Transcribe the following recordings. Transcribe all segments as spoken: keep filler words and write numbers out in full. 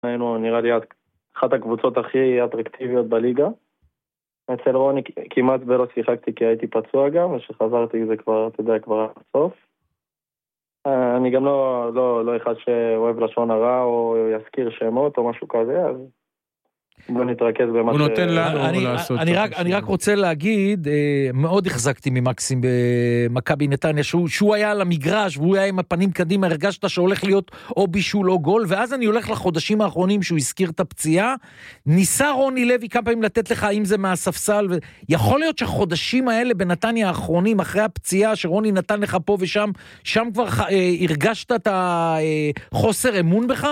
היינו נראה לי אחת הקבוצות הכי אטרקטיביות בליגה. אצל רוני כמעט ולא שיחקתי כי הייתי פצוע גם, ושחזרתי זה כבר, אתה יודע, כבר הסוף. אני גם לא, לא, לא אחד שאוהב לשון הרע או יזכיר שמות או משהו כזה, אז בוא נתרכז במה ש... הוא נותן לנו אני, לעשות. אני רק, אני רק רוצה להגיד, מאוד החזקתי ממקסים במכבי נתניה, שהוא, שהוא היה על המגרש, והוא היה עם הפנים קדימה, הרגשת שהולך להיות או בישול או גול, ואז אני הולך לחודשים האחרונים שהוא הזכיר את הפציעה, ניסה רוני לוי כמה פעמים לתת לך, אם זה מהספסל, יכול להיות שהחודשים האלה בנתניה האחרונים, אחרי הפציעה שרוני נתן לך פה ושם, שם כבר הרגשת את החוסר אמון בך?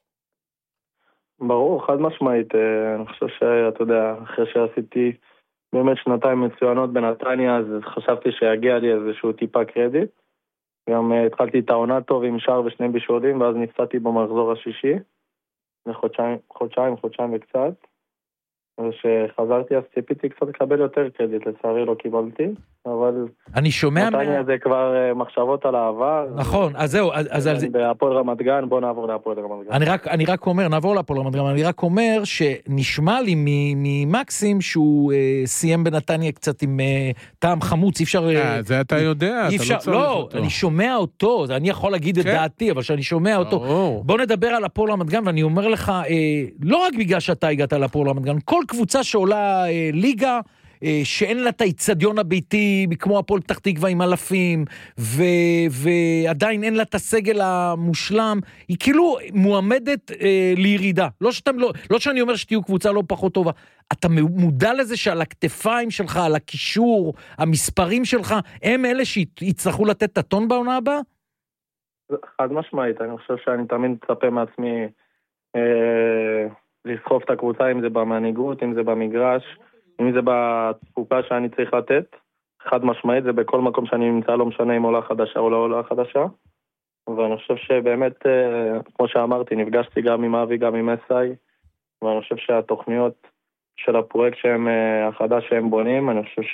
ברור, חד משמעית, אני חושב שאתה יודע, אחרי שעשיתי באמת שנתיים מצוינות בנתניה, אז חשבתי שיגיע לי איזשהו טיפה קרדיט. גם התחלתי את העונה טוב עם שער ושני בישולים, ואז נפצעתי במחזור השישי, לחודשיים, חודשיים, חודשיים וקצת. ושחזרתי אז ציפיתי קצת לקבל יותר קרדיט, לצערי לא קיבלתי, אבל אני שומע נתניה מה... זה כבר מחשבות על העבר. נכון, אז זהו, אז על זה... בהפועל רמת גן, בוא נעבור להפועל רמת גן. אני רק, אני רק אומר, נעבור להפועל רמת גן, אני רק אומר שנשמע לי ממקסים שהוא אה, סיים בנתניה קצת עם אה, טעם חמוץ, אי אפשר... אה, זה אתה יודע, אתה אפשר, לא צריך לא, אותו. אני שומע אותו, אני יכול להגיד את כן. דעתי, אבל שאני שומע אותו. ברור. בוא נדבר על הפועל רמת גן, ואני אומר לך, אה, לא רק בגלל שאתה הגעת להפועל רמת גן, כל קבוצה שעולה אה, ליגה, שאין לה את האיצטדיון הביתי, כמו הפועל פתח תקווה עם אלפים, ו, ועדיין אין לה את הסגל המושלם, היא כאילו מועמדת אה, לירידה. לא, שאתם, לא, לא שאני אומר שתהיו קבוצה לא פחות טובה, אתה מודע לזה שעל הכתפיים שלך, על הקישור, המספרים שלך, הם אלה שיצטרכו לתת את הטון בעונה הבאה? חד משמעית, אני חושב שאני תמיד מצפה מעצמי אה, לסחוף את הקבוצה, אם זה במנהיגות, אם זה במגרש, אם זה בתפוקה שאני צריך לתת, חד משמעית, זה בכל מקום שאני נמצא, לא משנה אם עולה חדשה או לא עולה חדשה, ואני חושב שבאמת, כמו שאמרתי, נפגשתי גם עם אבי, גם עם אסאי, ואני חושב שהתוכניות של הפרויקט שהם, החדש שהם בונים, אני חושב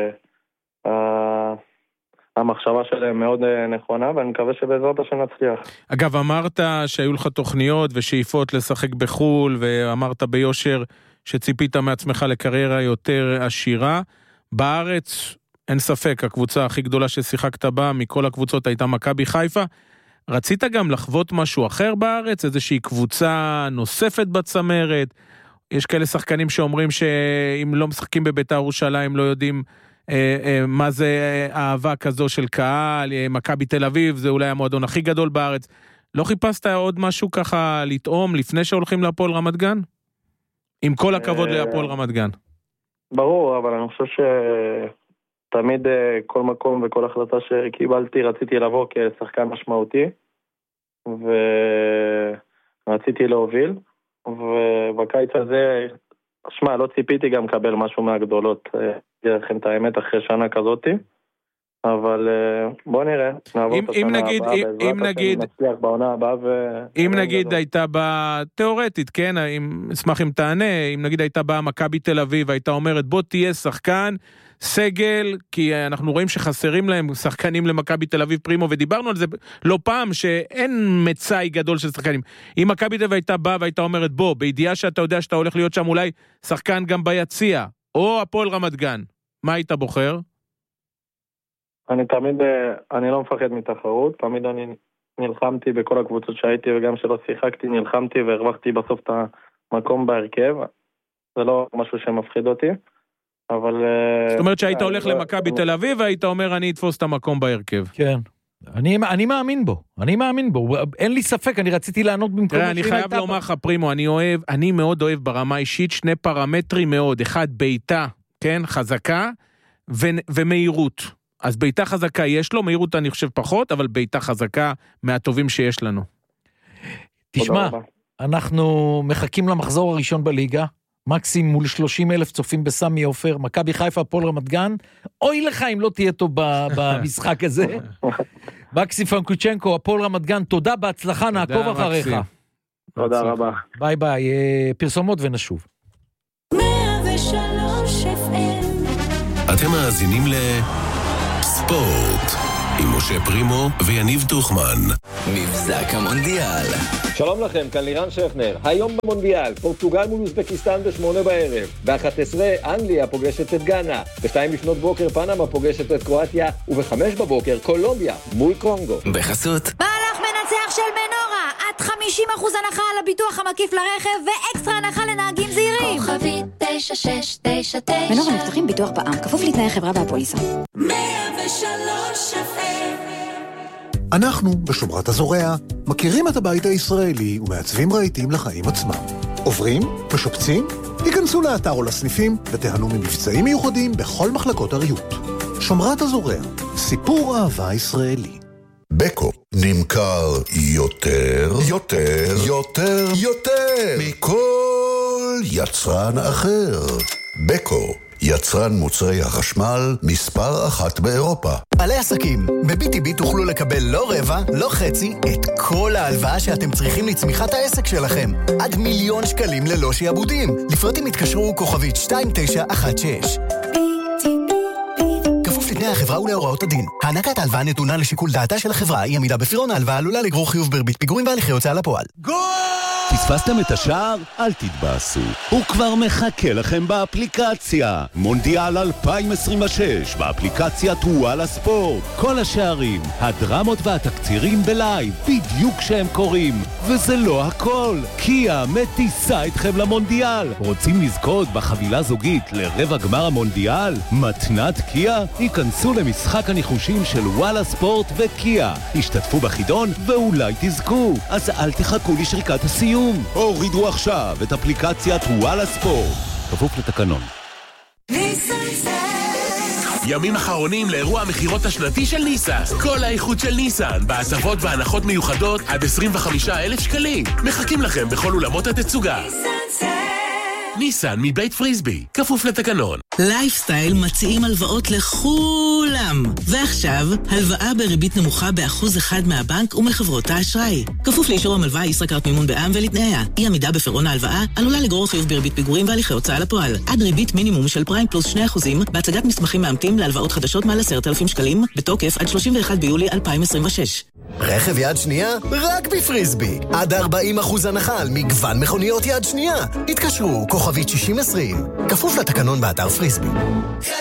שהמחשבה שלהם מאוד נכונה, ואני מקווה שבעזרת השם נצליח. אגב, אמרת שהיו לך תוכניות ושאיפות לשחק בחול, ואמרת ביושר, שציפית מעצמך לקריירה יותר עשירה. בארץ, אין ספק, הקבוצה הכי גדולה ששיחקת בה, מכל הקבוצות הייתה מכבי חיפה. רצית גם לחוות משהו אחר בארץ? איזושהי קבוצה נוספת בצמרת? יש כאלה שחקנים שאומרים שאם לא משחקים בבית"ר ירושלים, לא יודעים אה, אה, מה זה אהבה כזו של קהל, מכבי תל אביב, זה אולי המועדון הכי גדול בארץ. לא חיפשת עוד משהו ככה לטעום לפני שהולכים להפועל רמת גן? עם כל הכבוד להפועל רמת גן. ברור, אבל אני חושב שתמיד כל מקום וכל החלטה שקיבלתי רציתי לבוא כשחקן משמעותי, ורציתי להוביל, ובקיץ הזה, שמע, לא ציפיתי גם לקבל משהו מהגדולות, לכם את האמת אחרי שנה כזאתי, אבל בוא נראה, נעבור את השנה הבאה, בעזרת השם נצליח בעונה הבאה. אם נגיד הייתה באה, תיאורטית, כן, אשמח אם תענה, אם נגיד הייתה באה מכבי תל אביב, הייתה אומרת בוא תהיה שחקן, סגל, כי אנחנו רואים שחסרים להם שחקנים למכבי תל אביב פרימו, ודיברנו על זה לא פעם, שאין מצאי גדול של שחקנים. אם מכבי תל אביב הייתה באה והייתה אומרת בוא, בידיעה שאתה יודע שאתה הולך להיות שם אולי שחקן גם ביציע, או הפועל רמת גן, מה היית בוחר? אני תמיד, אני לא מפחד מתחרות, תמיד אני נלחמתי בכל הקבוצות שהייתי וגם שלא שיחקתי, נלחמתי והרווחתי בסוף את המקום בהרכב, זה לא משהו שמפחיד אותי, אבל... זאת אומרת שהיית הולך למכבי תל אביב והיית אומר אני אתפוס את המקום בהרכב. כן. אני, אני מאמין בו, אני מאמין בו, אין לי ספק, אני רציתי לענות במקום... אני חייב לומר לך פרימו, אני אוהב, אני מאוד אוהב ברמה אישית שני פרמטרים מאוד, אחד ביתה, כן, חזקה, ו- ומהירות. אז ביתה חזקה יש לו, מהירות אני חושב פחות, אבל ביתה חזקה מהטובים שיש לנו. תשמע, אנחנו מחכים למחזור הראשון בליגה, מקסים מול שלושים אלף צופים בסמי עופר, מכבי חיפה, הפועל רמת גן, אוי לך אם לא תהיה טוב במשחק הזה. מקסים פנקוצ'נקו, הפועל רמת גן, תודה, בהצלחה, נעקוב אחריך. תודה רבה. ביי ביי, פרסומות ונשוב. אתם מאזינים לספורט. עם משה פרימו ויניב תוכמן. מבזק המונדיאל. שלום לכם, כאן לירן שכנר. היום במונדיאל, פורטוגל מול אוזבקיסטן בשמונה בערב. ב-אחת עשרה, אנגליה פוגשת את גאנה. בשתיים לפנות בוקר, פנמה פוגשת את קרואטיה. ובחמש בבוקר, קולומביה מול קונגו. בחסות מהלך מנצח של מנורה. עד חמישים אחוז הנחה על הביטוח המקיף לרכב, ואקסטרה הנחה לנהגים זהירים. כוכבית תשע שש תשע תשע. מנורה מבטחים ביטוח בע"מ, כפוף לתנאי חברה והפוליסה. מאה ושלוש אף אם. אנחנו, בשומרת הזורע, מכירים את הבית הישראלי ומעצבים רהיטים לחיים עצמם. עוברים? משופצים? היכנסו לאתר או לסניפים ותיהנו ממבצעים מיוחדים בכל מחלקות הריהוט. שומרת הזורע, סיפור אהבה ישראלי. בקו נמכר יותר, יותר, יותר, יותר מכל יצרן אחר. בקו, יצרן מוצרי החשמל מספר אחת באירופה. בעלי עסקים, ב-בי טי בי תוכלו לקבל לא רבע, לא חצי, את כל ההלוואה שאתם צריכים לצמיחת העסק שלכם. עד מיליון שקלים ללא שיעבודים. לפרטים התקשרו כוכבית שתיים תשע אחת שש. כפוף לתנאי החברה ולהוראות הדין. הענקת ההלוואה נתונה לשיקול דעתה של החברה, אי עמידה בפירעון ההלוואה עלולה לגרור חיוב בריבית פיגורים והליכי הוצאה לפועל. גול! פספסתם את השער? אל תתבאסו. הוא כבר מחכה לכם באפליקציה. מונדיאל אלפיים עשרים ושש, באפליקציית וואלה ספורט. כל השערים, הדרמות והתקצירים בלייב, בדיוק כשהם קורים. וזה לא הכל. קיה מטיסה אתכם למונדיאל. רוצים לזכות בחבילה זוגית לרבע גמר המונדיאל? מתנת קיה? היכנסו למשחק הניחושים של וואלה ספורט וקיה. השתתפו בחידון ואולי תזכו. אז אל תחכו לשריקת הסיום. הורידו עכשיו את אפליקציית וואלה ספורט. כפוף לתקנון. ימים אחרונים לאירוע המחירות השנתי של ניסן. כל האיכות של ניסן, בהטבות והנחות מיוחדות עד עשרים וחמישה אלף שקלים. מחכים לכם בכל אולמות התצוגה. ניסן מבית פריסבי, כפוף לתקנון. לייפסטייל מציעים הלוואות לכולם. ועכשיו, הלוואה בריבית נמוכה באחוז אחד מהבנק ומחברות האשראי. כפוף לאישור המלוואה ישראכרט מימון בע"מ ולתנאיה. אי עמידה בפירעון ההלוואה עלולה לגרור חיוב בריבית פיגורים והליכי הוצאה לפועל. עד ריבית מינימום של פריים פלוס שני אחוזים בהצגת מסמכים מאמתים להלוואות חדשות מעל עשרת אלפים שקלים, בתוקף עד שלושים ואחד ביולי אלפיים עשרים ושש. רכב יד שנייה? רק בפריסבי. עד ארבעים אחוז הנחה על מגוון מכוניות יד שנייה. התקשרו, כוכבית שישים עשרים. כפוף לתקנון באתר פריסבי.